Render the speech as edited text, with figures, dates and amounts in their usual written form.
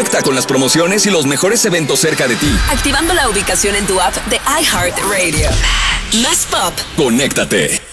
Conecta con las promociones y los mejores eventos cerca de ti. Activando la ubicación en tu app de iHeartRadio. Más pop. Conéctate.